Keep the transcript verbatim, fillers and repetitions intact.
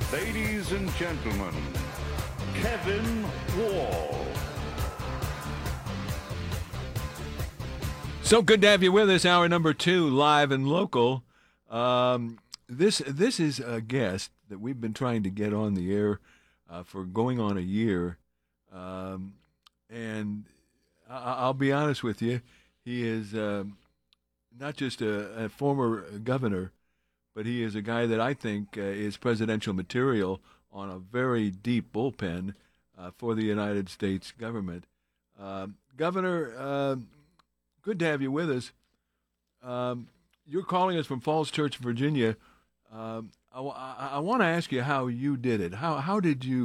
Ladies and gentlemen, Kevin Wall. So good to have you with us. Hour number two, live and local. Um, this this is a guest that we've been trying to get on the air uh, for going on a year, um, and I- I'll be honest with you, he is um not just a, a former governor, but he is a guy that I think uh, is presidential material on a very deep bullpen uh, for the United States government. Um Governor. Uh, Good to have you with us. Um, you're calling us from Falls Church, Virginia. Um, I, I, I want to ask you how you did it. How how did you